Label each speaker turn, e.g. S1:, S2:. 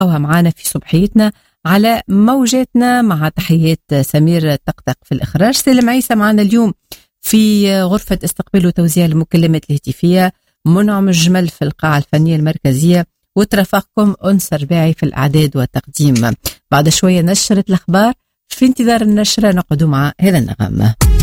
S1: نبقوها معانا في صبحيتنا على موجاتنا، مع تحيات سمير طقطق في الإخراج. سالم عيسى معنا اليوم في غرفة استقبال وتوزيع المكالمات الهاتفية، منعم الجمل في القاعة الفنية المركزية، وترافقكم أنس رباعي في الإعداد والتقديم. بعد شوية نشرة الأخبار، في انتظار النشرة نقعد مع هذا النغمة.